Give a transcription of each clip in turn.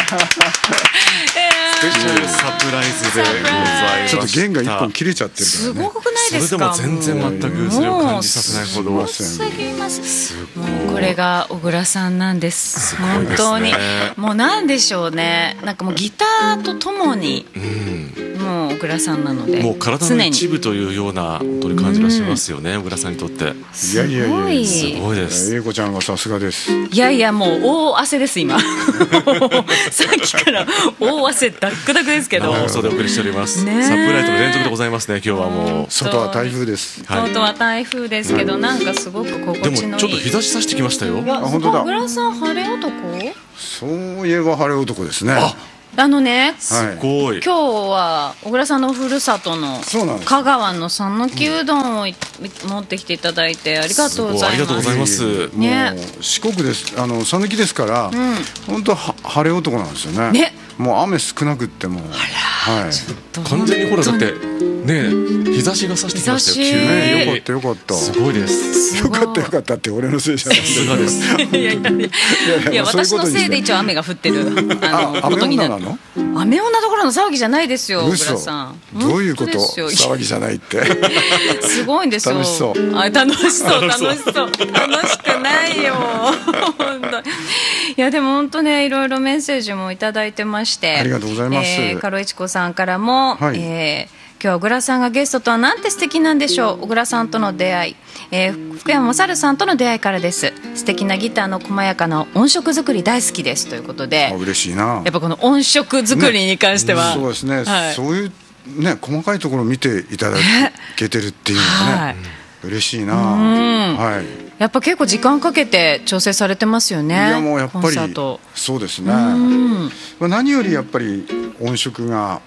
スペシャルサプライズでございました。 ちょっと弦が一本切れちゃってるからね。 すごくないですか。 それでも全然全くそれを感じさせないほど。 すぎます。もうこれが小倉さんなんです。本当にもうなんでしょうね。なんかもうギターとともに、もう小倉さんなので、 もう体の一部というような本当に感じがしますよね。小倉さんにとって。 いやいやいや、 すごいです。 英子ちゃんがさすがです。 いやいや、もう大汗です今。さっきから大汗ダックダクですけど。 生放送でお送りしております。サプライズの連続でございますね。今日はもう外は台風です。 外は台風ですけど、なんかすごく心地のいい。 でもちょっと日差し差してきましたよ。 あ、本当だ。 小倉さん晴れ男？ そういえば晴れ男ですね。 ね、 すごい。 今日は小倉さんのふるさとの香川の讃岐うどんを持ってきていただいてありがとうございます。 ありがとうございます。 ね、四国です。讃岐ですから、本当晴れ男なんですよね。ね、もう雨少なくっても、はい、 完全にほらだってね、日差しが差してきましたよ。 急によかったよかった。 すごいです。 よかったよかったって俺のせいじゃない。 さすがです。 いや私のせいで一応雨が降ってることになる。 雨女どころの騒ぎじゃないですよ小倉さん。 どういうこと？騒ぎじゃないって。 すごいんですよ。 楽しそう。 楽しそう楽しそう楽しくないよ。本当。いやでも本当ね、いろいろメッセージもいただいてまして。 ありがとうございます。 カロイチコさんからも、今日は小倉さんがゲストとはなんて素敵なんでしょう。小倉さんとの出会い、福山雅治さんとの出会いからです。素敵なギターの細やかな音色作り大好きですということで。 嬉しいな。 やっぱこの音色作りに関しては、 そうですね、そういうね細かいところを見ていただけてるっていうのはね、嬉しいな。はい。 やっぱ結構時間かけて調整されてますよね。いやもうやっぱりそうですね。何よりやっぱり音色が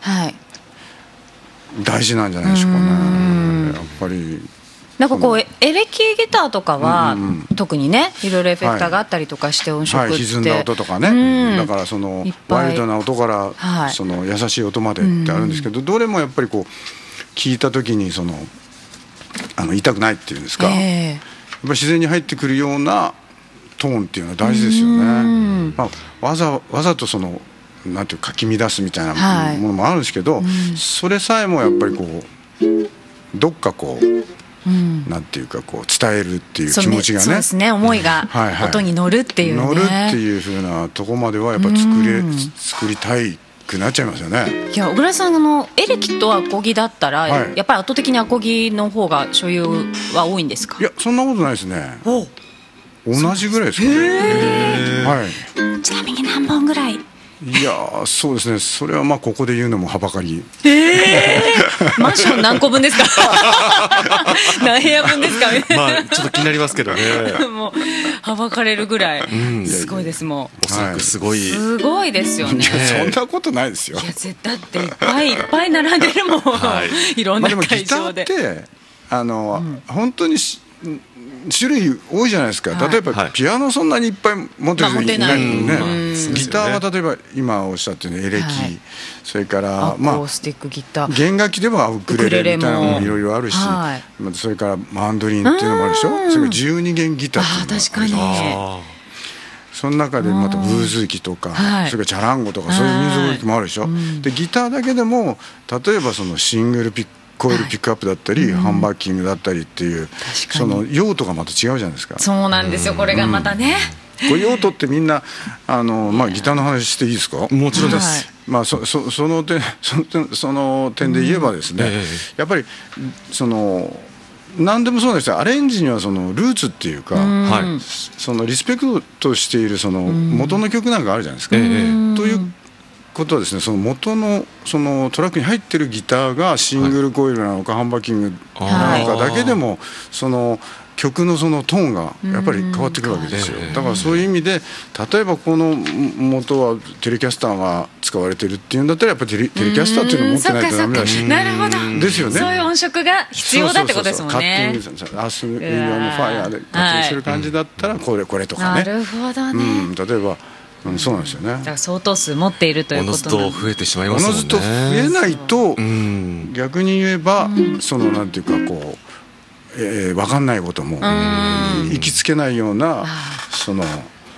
大事なんじゃないでしょうかね。やっぱりなんかこうエレキギターとかは特にね、いろいろエフェクターがあったりとかして音色って、 歪んだ音とかね、だからそのワイルドな音からその優しい音までってあるんですけど、どれもやっぱりこう聞いた時にその痛くないっていうんですか、やっぱり自然に入ってくるようなトーンっていうのは大事ですよね。わざとそのなんていうかき乱すみたいなものもあるんですけど、それさえもやっぱりこうどっかこうなんていうかこう伝えるっていう気持ちがね、 そうですね、思いが音に乗るっていうね、 乗るっていう風なとこまではやっぱ作りたいくなっちゃいますよね。 いや小倉さんエレキとアコギだったら、やっぱり圧倒的にアコギの方が所有は多いんですか？ いやそんなことないですね。同じぐらいですかね。 ちなみに何本ぐらい？ いやそうですね、それはまあここで言うのもはばかり。 マンション何個分ですか？何部屋分ですか？ まあちょっと気になりますけどね。 もうはばかれるぐらいすごいです。もうおそらくすごいですよね。 そんなことないですよ。 いやだっていっぱい並んでるもん。いろんな会場で。 でもギターって本当に種類多いじゃないですか。例えばピアノそんなにいっぱい持ってる人いないのにね。ギターは例えば今おっしゃってるエレキ、それからアコースティックギター、 弦楽器ではウクレレみたいなのもいろいろあるし、それからマンドリンっていうのもあるでしょ。それから12弦ギターっていうのもあるし、 確かにその中でまたブーズーキとか、それからチャランゴとかそういう民族楽器もあるでしょ。でギターだけでも例えばそのシングルコイルピックアップだったり、ハンバッキングだったりっていうその用途がまた違うじゃないですか。 そうなんですよ、これがまたね。 これ用途ってみんなまあギターの話していいですか？ もちろんです。 まあその点で言えばですね、やっぱりその何でもそうなんですよ。アレンジにはそのルーツっていうか、そのリスペクトしているその元の曲なんかあるじゃないですか。ということはですね、その元のそのトラックに入ってるギターがシングルコイルなのかハンバーキングなのかだけでもその曲のそのトーンがやっぱり変わってくるわけですよ。だからそういう意味で例えばこの元はテレキャスターが使われてるっていうんだったらやっぱりテレキャスターっていうのを持ってないとダメだし、 なるほどですよね。 そういう音色が必要だってことですもんね。 カッティングアースウィンドのファイヤーでカッティングする感じだったらこれとかね。 なるほどね。 例えばそうなんですよね。だから相当数持っているということおのずと増えてしまいますもんね。 おのずと増えないと逆に言えばそのなんていうかこう分かんないことも行きつけないようなその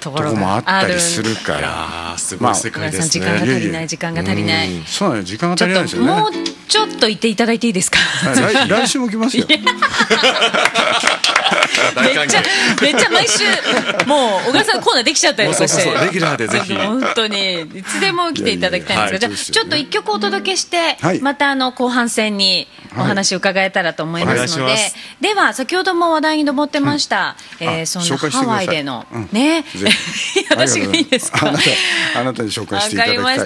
ところもあったりするから、 すごい世界ですね。 時間が足りない時間が足りない。 そうなんです、時間が足りないですよね。 もうちょっといていただいていいですか。 来週も来ますよ。 めっちゃ毎週もう小倉さんコーナーできちゃったりとかして、 レギュラーでぜひ本当にいつでも来ていただきたいんですが、じゃあちょっと一曲お届けして、また後半戦にお話を伺えたらと思いますので、では先ほども話題に上ってました、そのハワイでのね、私がいいですか。 あなたに紹介していただきたい。 わかりました。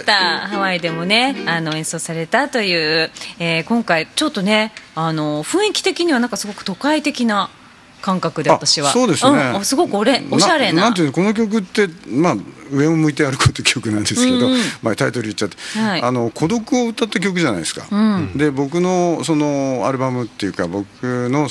ハワイでもね演奏されたという、今回ちょっとね雰囲気的にはなんかすごく都会的な感覚で、私はそうですね、 すごくおしゃれな、 なんていうの、この曲って、上を向いて歩こうという曲なんですけど、タイトル言っちゃって、孤独を歌った曲じゃないですか。で僕のそのアルバムっていうか、僕の